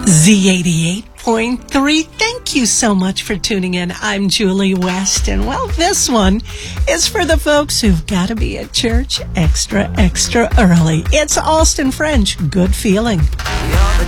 Z88.3. Thank you so much for tuning in. I'm Julie West, and well, this one is for the folks who've got to be at church extra early. It's Alston French, Good Feeling.